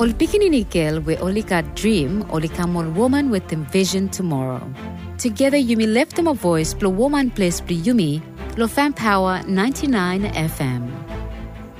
Ol pikinini girl we only got dream, only come on woman with them vision tomorrow. Together Yumi left them a voice, blow woman place, blow Yumi, Lo Fan Power 99 FM.